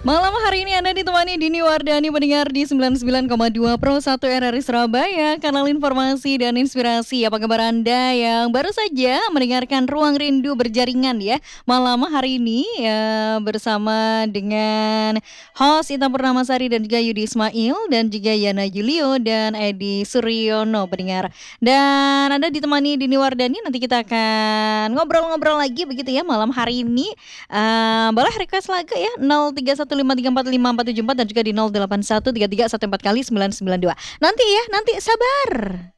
Malam hari ini Anda ditemani Dini Wardani mendengar di 99,2 Pro 1 RRI Surabaya, kanal informasi dan inspirasi. Apa kabar Anda yang baru saja mendengarkan Ruang Rindu Berjaringan ya? Malam hari ini ya, bersama dengan host Ita Purnamasari dan juga Yudi Ismail dan juga Yana Julio dan Edi Suryono pendengar. Dan Anda ditemani Dini Wardani, nanti kita akan ngobrol-ngobrol lagi begitu ya malam hari ini. Boleh request lagu ya 0315345574 dan juga di 081331 kali 992. Nanti ya, nanti sabar.